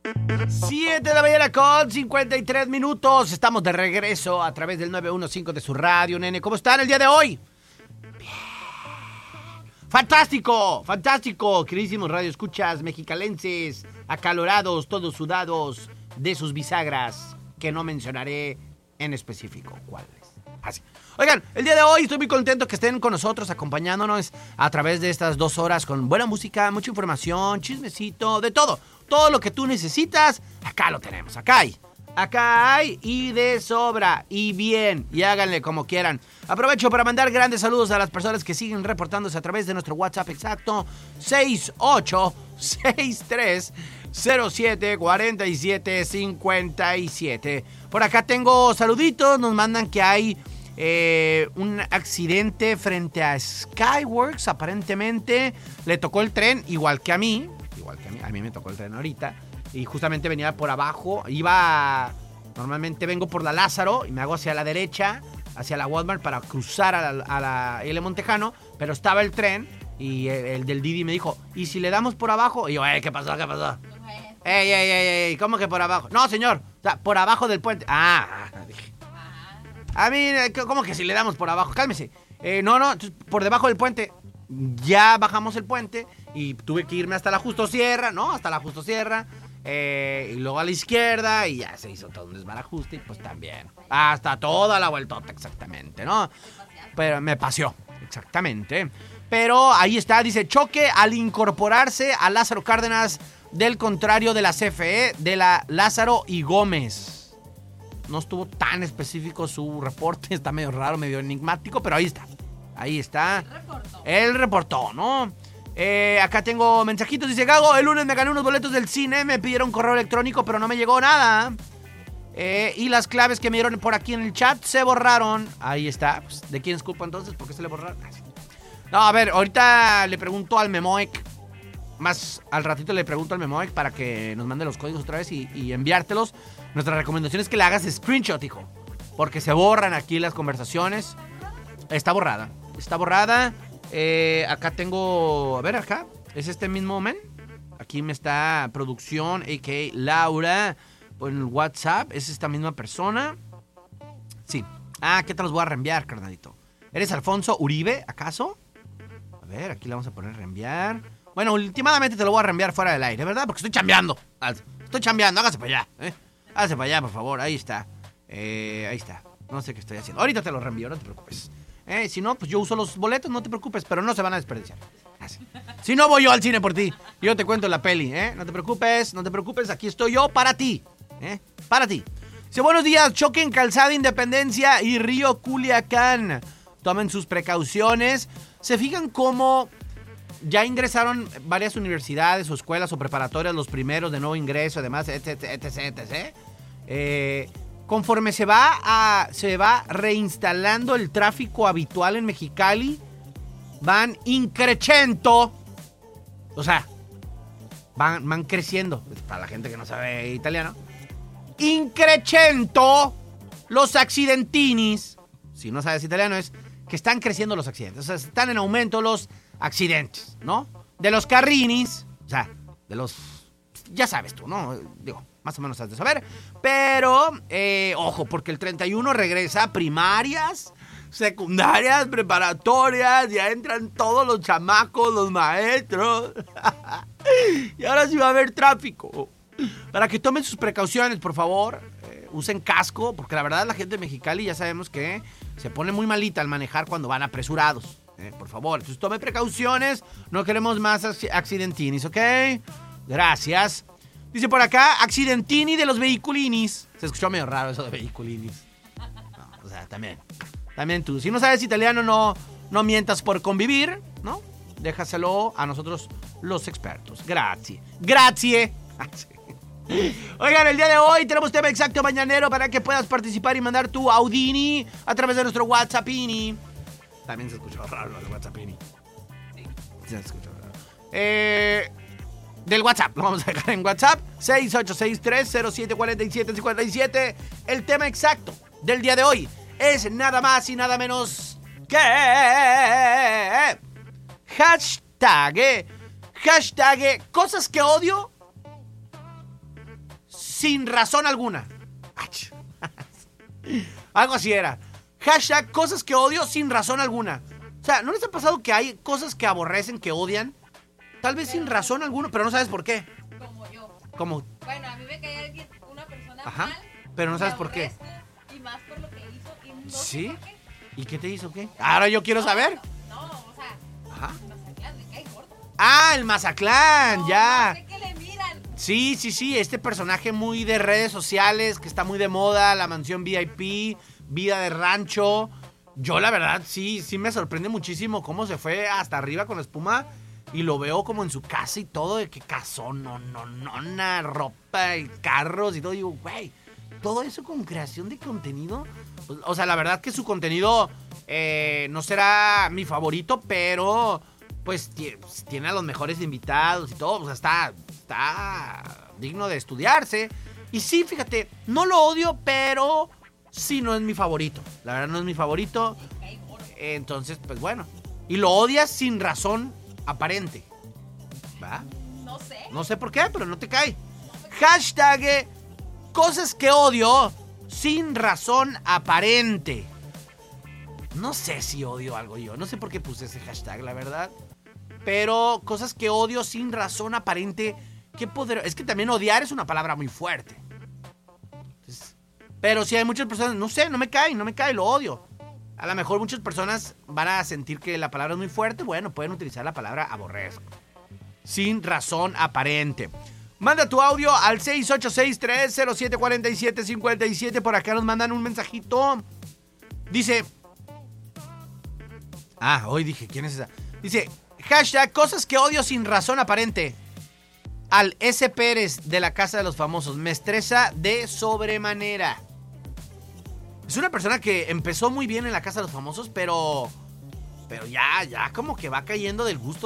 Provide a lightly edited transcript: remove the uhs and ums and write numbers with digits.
7 de la mañana con 53 minutos. Estamos de regreso a través del 915 de su radio, nene. ¿Cómo están el día de hoy? Bien. ¡Fantástico! ¡Fantástico! Queridísimos radioescuchas mexicalenses, acalorados, todos sudados de sus bisagras, que no mencionaré en específico cuáles. Así. Oigan, el día de hoy estoy muy contento que estén con nosotros, acompañándonos a través de estas 2 horas con buena música, mucha información, chismecito, de todo. Todo lo que tú necesitas, acá lo tenemos, acá hay y de sobra y bien, y háganle como quieran. Aprovecho para mandar grandes saludos a las personas que siguen reportándose a través de nuestro WhatsApp exacto 6863074757. Por acá tengo saluditos, nos mandan que hay un accidente frente a Skyworks, aparentemente le tocó el tren igual que a mí, a mí me tocó el tren ahorita y justamente venía por abajo, normalmente vengo por la Lázaro y me hago hacia la derecha, hacia la Walmart para cruzar a la L. Montejano, pero estaba el tren y el del Didi me dijo, ¿y si le damos por abajo? Y yo, ¿qué pasó? Ey, ¿cómo que por abajo? No, señor, o sea, por abajo del puente. Dije. A mí, ¿cómo que si le damos por abajo? Cálmese. No, por debajo del puente. Ya bajamos el puente y tuve que irme hasta la Justo Sierra, ¿no? Hasta la Justo Sierra. Y luego a la izquierda y ya se hizo todo un desbarajuste y pues también. Hasta toda la vueltota, exactamente, ¿no? Pero me paseó, exactamente. Pero ahí está, dice, choque al incorporarse a Lázaro Cárdenas del contrario de la CFE, de la Lázaro y Gómez. No estuvo tan específico su reporte, está medio raro, medio enigmático, pero ahí está. Él reportó, ¿no? Acá tengo mensajitos, dice Gago, el lunes me gané unos boletos del cine, me pidieron correo electrónico, pero no me llegó nada. Y las claves que me dieron por aquí en el chat se borraron. Ahí está, pues, ¿de quién es culpa entonces? ¿Por qué se le borraron? No, a ver, ahorita le pregunto al Memoec, más al ratito le pregunto al Memoec para que nos mande los códigos otra vez y enviártelos. Nuestra recomendación es que le hagas screenshot, hijo, porque se borran aquí las conversaciones. Está borrada. Acá tengo, a ver, acá, ¿es este mismo men? Aquí me está producción, a.k.a. Laura, en el WhatsApp, ¿es esta misma persona? Sí. ¿Qué te los voy a reenviar, carnalito? ¿Eres Alfonso Uribe, acaso? A ver, aquí le vamos a poner reenviar. Bueno, últimamente te lo voy a reenviar fuera del aire, ¿verdad? Porque estoy chambeando, hágase para allá, Hágase para allá, por favor, ahí está. Ahí está, no sé qué estoy haciendo. Ahorita te lo reenvío, no te preocupes. Si no, pues yo uso los boletos, no te preocupes, pero no se van a desperdiciar. Así. Si no, voy yo al cine por ti. Yo te cuento la peli, No te preocupes, aquí estoy yo para ti, para ti. Dice, buenos días, choque en Calzada Independencia y Río Culiacán. Tomen sus precauciones. ¿Se fijan cómo ya ingresaron varias universidades o escuelas o preparatorias, los primeros de nuevo ingreso, además, etc. Conforme se va reinstalando el tráfico habitual en Mexicali, van increciendo, o sea, van creciendo, para la gente que no sabe italiano, increciendo los accidentinis. Si no sabes italiano, es que están creciendo los accidentes, o sea, están en aumento los accidentes, ¿no? De los carrinis, o sea, de los, ya sabes tú, ¿no? Digo, más o menos has de saber, pero, ojo, porque el 31 regresa a primarias, secundarias, preparatorias, ya entran todos los chamacos, los maestros, y ahora sí va a haber tráfico. Para que tomen sus precauciones, por favor, usen casco, porque la verdad la gente de Mexicali ya sabemos que se pone muy malita al manejar cuando van apresurados, por favor. Entonces tomen precauciones, no queremos más accidentinis, ¿ok? Gracias. Dice por acá, accidentini de los vehiculinis. Se escuchó medio raro eso de vehiculinis. No, o sea, también tú. Si no sabes italiano, no mientas por convivir, ¿no? Déjaselo a nosotros los expertos. Grazie. Oigan, el día de hoy tenemos tema exacto mañanero para que puedas participar y mandar tu Audini a través de nuestro WhatsAppini. También se escuchó raro el WhatsAppini. Sí. Se escuchó raro. Del WhatsApp, lo vamos a dejar en WhatsApp 6863074757. El tema exacto del día de hoy es nada más y nada menos que hashtag cosas que odio sin razón alguna. Ach. Algo así era. Hashtag cosas que odio sin razón alguna. O sea, ¿no les ha pasado que hay cosas que aborrecen, que odian? Tal vez sin razón alguna, pero no sabes por qué. Como yo. Como, Bueno, a mí me cae alguien, una persona ajá, mal. pero no me sabes por qué. aborrezco, y más por lo que hizo. Y no sé ¿Sí? por qué. ¿Y qué te hizo qué? Ahora yo quiero saber. No, o sea, Ajá. Mazatlán, me cae gordo. Ah, el Mazatlán, No, ya. No sé qué le miran. Sí, este personaje muy de redes sociales, que está muy de moda, la mansión VIP, vida de rancho. Yo la verdad sí me sorprende muchísimo cómo se fue hasta arriba con la espuma y lo veo como en su casa y todo, de que casón, no, ropa y carros y todo. Digo, güey, todo eso con creación de contenido. O sea, la verdad que su contenido no será mi favorito, pero pues tiene a los mejores invitados y todo. O sea, está digno de estudiarse. Y sí, fíjate, no lo odio, pero sí no es mi favorito. La verdad no es mi favorito. Me cae gordo. Entonces, pues bueno. Y lo odias sin razón aparente. ¿Va? No sé. No sé por qué, pero no te cae. Hashtag cosas que odio sin razón aparente. No sé si odio algo yo. No sé por qué puse ese hashtag, la verdad. Pero cosas que odio sin razón aparente. ¿Qué poder? Es que también odiar es una palabra muy fuerte. Entonces, pero si hay muchas personas, no sé, no me cae, lo odio. A lo mejor muchas personas van a sentir que la palabra es muy fuerte. Bueno, pueden utilizar la palabra aborrezco. Sin razón aparente. Manda tu audio al 686-307-4757. Por acá nos mandan un mensajito. Dice... hoy dije, ¿quién es esa? Dice, hashtag cosas que odio sin razón aparente. Al S. Pérez de la Casa de los Famosos. Me estresa de sobremanera. Es una persona que empezó muy bien en la Casa de los Famosos, pero ya como que va cayendo del gusto